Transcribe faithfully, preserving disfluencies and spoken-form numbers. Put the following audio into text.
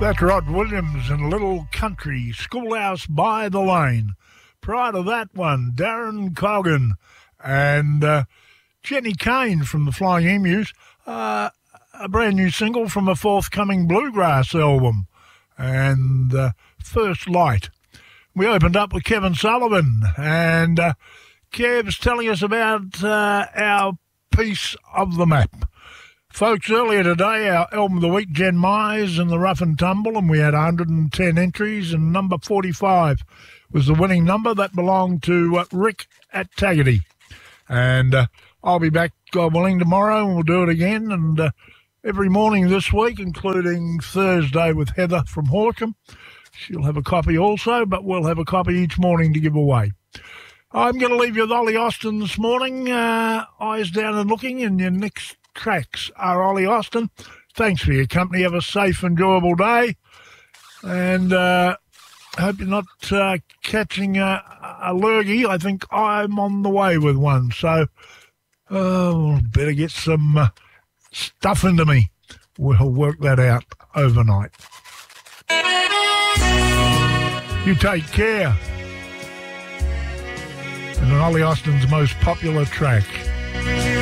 That's Rod Williams in Little Country Schoolhouse by the Lane. Prior to that one, Darren Coggan and uh, Jenny Kane from the Flying Emus, uh, a brand new single from a forthcoming bluegrass album, and uh, First Light. We opened up with Kevin Sullivan, and uh, Kev's telling us about uh, our piece of the map. Folks, earlier today, our Album of the Week, Jen Myers in the Rough and Tumble, and we had one hundred ten entries, and number forty-five was the winning number. That belonged to uh, Rick at Taggart. And uh, I'll be back, God willing, tomorrow, and we'll do it again. And uh, every morning this week, including Thursday with Heather from Horsham. She'll have a copy also, but we'll have a copy each morning to give away. I'm going to leave you with Ollie Austin this morning. Uh, eyes down and looking, and your next tracks are Ollie Austin. Thanks for your company. Have a safe, enjoyable day. And uh, hope you're not uh, catching a, a lurgy. I think I'm on the way with one. So, oh, better get some uh, stuff into me. We'll work that out overnight. You take care. And Ollie Austin's most popular track.